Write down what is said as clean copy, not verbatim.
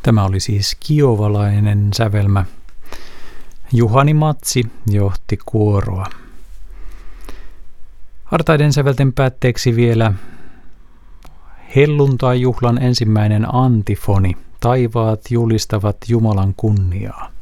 Tämä oli siis kiovalainen sävelmä. Juhani Matsi johti kuoroa. Hartaiden sävelten päätteeksi vielä helluntai-juhlan ensimmäinen antifoni. Taivaat julistavat Jumalan kunniaa.